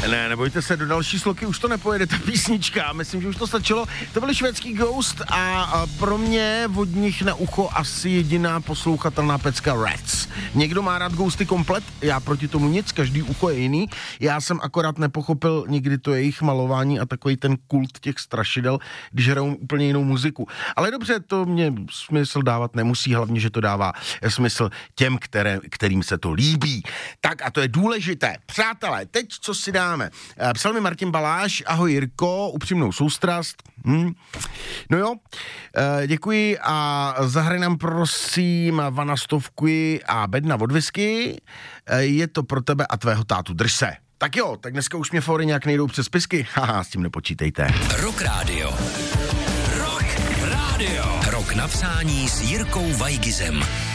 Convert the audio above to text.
Ne, nebojte se, do další sloky už to nepojede, ta písnička, myslím, že už to stačilo. To byli švédský Ghost a pro mě od nich na ucho asi jediná poslouchatelná pecka Rats. Někdo má rád Ghosty komplet, já proti tomu nic, každý ucho je jiný. Já jsem akorát nepochopil nikdy to jejich malování a takový ten kult těch strašidel, když hrajou úplně jinou muziku. Ale dobře, to mě smysl dávat nemusí, hlavně, že to dává smysl těm, kterým se to líbí. Tak a to je důležité. Přátelé, teď co si dáme? Psal mi Martin Baláš, ahoj Jirko, upřímnou soustrast. No jo, děkuji a zahraj nám prosím Vana Stovky a Bedna od whisky. Je to pro tebe a tvého tátu, drž se. Tak jo, tak dneska už mě fóry nějak nejdou přes pisky. Haha, s tím nepočítejte. Rock Radio. Rock Radio. Rok napsání s Jirkou Vajgizem.